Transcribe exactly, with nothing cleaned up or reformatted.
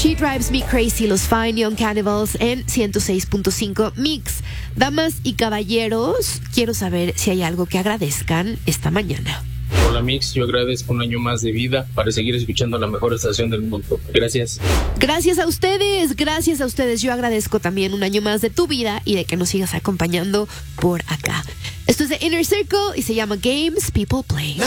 She Drives Me Crazy, los Fine Young Cannibals en ciento seis punto cinco Mix. Damas y caballeros, quiero saber si hay algo que agradezcan esta mañana. Hola Mix, yo agradezco un año más de vida para seguir escuchando la mejor estación del mundo. Gracias. Gracias a ustedes, gracias a ustedes. Yo agradezco también un año más de tu vida y de que nos sigas acompañando por acá. Esto es de Inner Circle y se llama Games People Play.